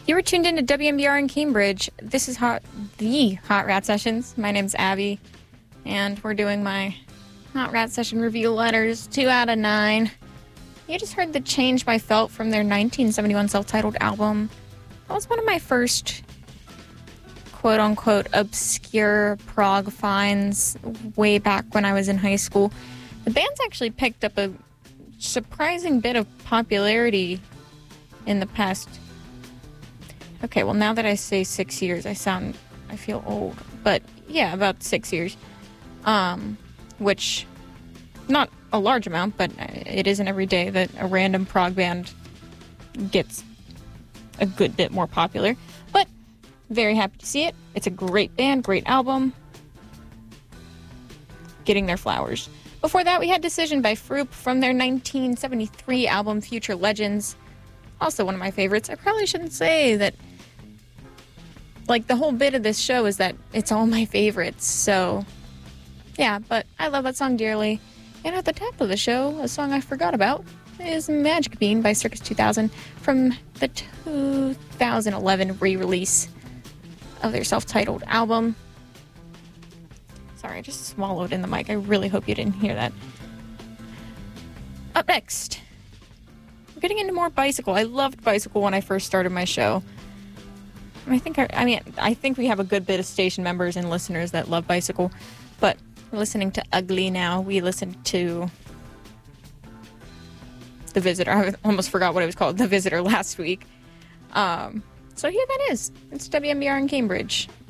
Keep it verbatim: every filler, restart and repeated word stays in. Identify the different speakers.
Speaker 1: You were tuned into W M B R in Cambridge. This is hot, the Hot Rat Sessions. My name's Abby, and we're doing my Hot Rat Session review letters, two out of nine. You just heard The Change by Felt from their nineteen seventy-one self-titled album. That was one of my first quote-unquote obscure prog finds way back when I was in high school. The band's actually picked up a surprising bit of popularity in the past. Okay, well, now that I say six years, I sound, I feel old. But, yeah, about six years. Um, which, not a large amount, but it isn't every day that a random prog band gets a good bit more popular. But, very happy to see it. It's a great band, great album. Getting their flowers. Before that, we had Decision by Froop from their nineteen seventy-three album Future Legends. Also one of my favorites. I probably shouldn't say that, like, the whole bit of this show is that it's all my favorites, so, yeah, but I love that song dearly. And at the top of the show, a song I forgot about is Magic Bean by Circus two thousand from the two thousand eleven re-release of their self-titled album. Sorry, I just swallowed in the mic. I really hope you didn't hear that. Up next, we're getting into more Bicycle. I loved Bicycle when I first started my show. I think I, I mean I think we have a good bit of station members and listeners that love Bicycle, but we're listening to Ugly now. We listened to The Visitor. I almost forgot what it was called, The Visitor, last week. Um, so here that is. It's W M B R in Cambridge.